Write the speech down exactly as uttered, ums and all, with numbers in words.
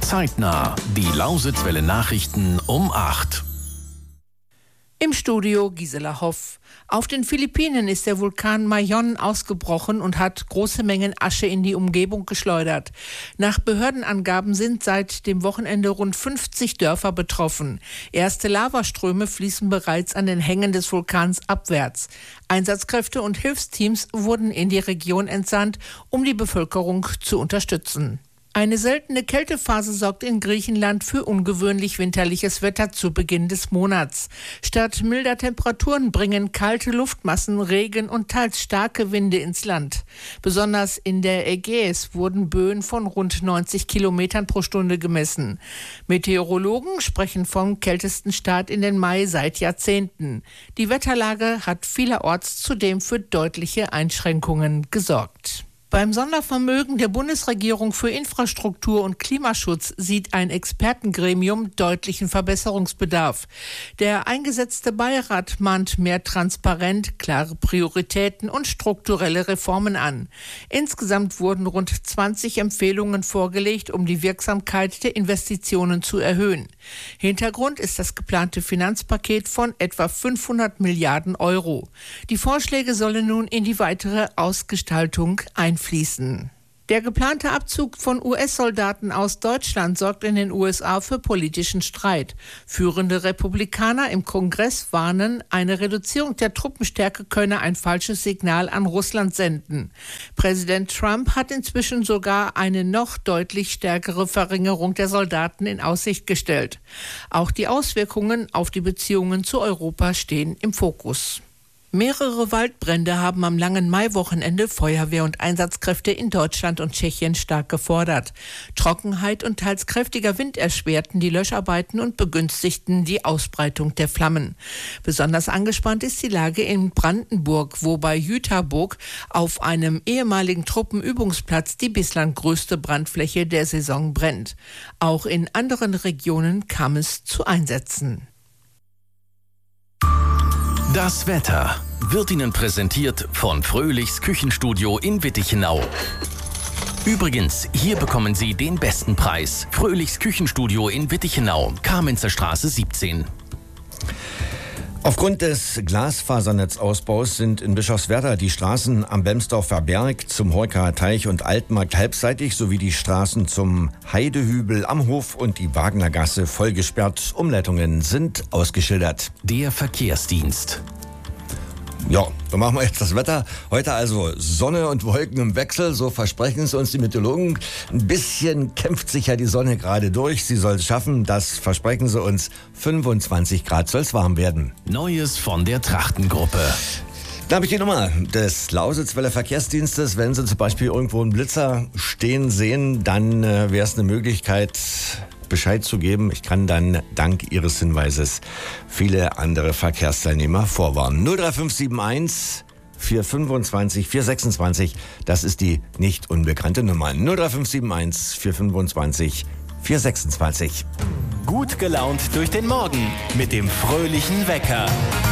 Zeitnah. Die Lausitzwelle Nachrichten um acht. Im Studio Gisela Hoff. Auf den Philippinen ist der Vulkan Mayon ausgebrochen und hat große Mengen Asche in die Umgebung geschleudert. Nach Behördenangaben sind seit dem Wochenende rund fünfzig Dörfer betroffen. Erste Lavaströme fließen bereits an den Hängen des Vulkans abwärts. Einsatzkräfte und Hilfsteams wurden in die Region entsandt, um die Bevölkerung zu unterstützen. Eine seltene Kältephase sorgt in Griechenland für ungewöhnlich winterliches Wetter zu Beginn des Monats. Statt milder Temperaturen bringen kalte Luftmassen Regen und teils starke Winde ins Land. Besonders in der Ägäis wurden Böen von rund neunzig Kilometern pro Stunde gemessen. Meteorologen sprechen vom kältesten Start in den Mai seit Jahrzehnten. Die Wetterlage hat vielerorts zudem für deutliche Einschränkungen gesorgt. Beim Sondervermögen der Bundesregierung für Infrastruktur und Klimaschutz sieht ein Expertengremium deutlichen Verbesserungsbedarf. Der eingesetzte Beirat mahnt mehr Transparenz, klare Prioritäten und strukturelle Reformen an. Insgesamt wurden rund zwanzig Empfehlungen vorgelegt, um die Wirksamkeit der Investitionen zu erhöhen. Hintergrund ist das geplante Finanzpaket von etwa fünfhundert Milliarden Euro. Die Vorschläge sollen nun in die weitere Ausgestaltung einfließen. Fließen. Der geplante Abzug von U S-Soldaten aus Deutschland sorgt in den U S A für politischen Streit. Führende Republikaner im Kongress warnen, eine Reduzierung der Truppenstärke könne ein falsches Signal an Russland senden. Präsident Trump hat inzwischen sogar eine noch deutlich stärkere Verringerung der Soldaten in Aussicht gestellt. Auch die Auswirkungen auf die Beziehungen zu Europa stehen im Fokus. Mehrere Waldbrände haben am langen Maiwochenende Feuerwehr und Einsatzkräfte in Deutschland und Tschechien stark gefordert. Trockenheit und teils kräftiger Wind erschwerten die Löscharbeiten und begünstigten die Ausbreitung der Flammen. Besonders angespannt ist die Lage in Brandenburg, wo bei Jüterburg auf einem ehemaligen Truppenübungsplatz die bislang größte Brandfläche der Saison brennt. Auch in anderen Regionen kam es zu Einsätzen. Das Wetter wird Ihnen präsentiert von Fröhlichs Küchenstudio in Wittichenau. Übrigens, hier bekommen Sie den besten Preis. Fröhlichs Küchenstudio in Wittichenau, Kamenzer Straße siebzehn. Aufgrund des Glasfasernetzausbaus sind in Bischofswerda die Straßen am Bemsdorfer Berg, zum Horkaer Teich und Altmarkt halbseitig sowie die Straßen zum Heidehübel am Hof und die Wagnergasse vollgesperrt. Umleitungen sind ausgeschildert. Der Verkehrsdienst. Ja, dann machen wir jetzt das Wetter. Heute also Sonne und Wolken im Wechsel, so versprechen es uns die Meteorologen. Ein bisschen kämpft sich ja die Sonne gerade durch. Sie soll es schaffen, das versprechen sie uns. fünfundzwanzig Grad soll es warm werden. Neues von der Trachtengruppe. Da habe ich die Nummer des Lausitzwelle Verkehrsdienstes. Wenn Sie zum Beispiel irgendwo einen Blitzer stehen sehen, dann äh, wäre es eine Möglichkeit, Bescheid zu geben. Ich kann dann dank Ihres Hinweises viele andere Verkehrsteilnehmer vorwarnen. null drei fünf sieben eins vier fünfundzwanzig vier sechsundzwanzig, das ist die nicht unbekannte Nummer. null drei fünf sieben eins vier fünfundzwanzig vier sechsundzwanzig. Gut gelaunt durch den Morgen mit dem fröhlichen Wecker.